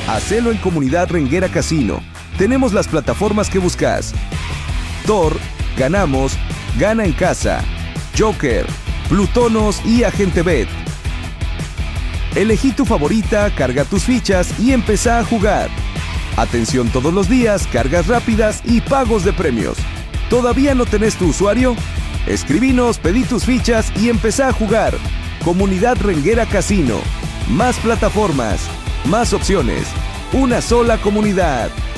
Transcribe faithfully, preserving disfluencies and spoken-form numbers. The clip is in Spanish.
Hacelo en Comunidad Renguera Casino. Tenemos las plataformas que buscas. Thor, Ganamos, Gana en Casa, Joker, Plutonos y Agente Bet. Elegí tu favorita, carga tus fichas y empezá a jugar. Atención todos los días, cargas rápidas y pagos de premios. ¿Todavía no tenés tu usuario? Escribinos, pedí tus fichas y empezá a jugar. Comunidad Renguera Casino. Más plataformas, más opciones. Una sola comunidad.